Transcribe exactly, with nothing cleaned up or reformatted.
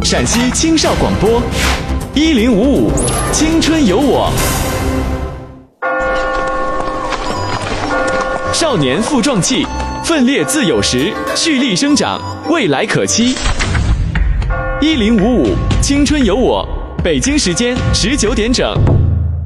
陕西青少广播，一零五五，青春有我。少年负壮气，奋烈自有时，蓄力生长，未来可期。一零五五，青春有我。北京时间十九点整。